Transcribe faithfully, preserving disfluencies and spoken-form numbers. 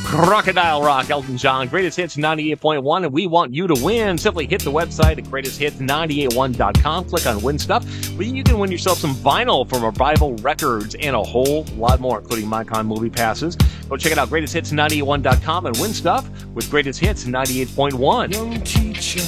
Crocodile Rock, Elton John, Greatest Hits ninety-eight point one, and we want you to win. Simply hit the website at greatest hits nine eight one dot com, click on Win Stuff, where you can win yourself some vinyl from Revival Records and a whole lot more, including MyCon movie passes. Go check it out, greatest hits nine eight one dot com, and win stuff with Greatest Hits ninety-eight point one. Young teacher,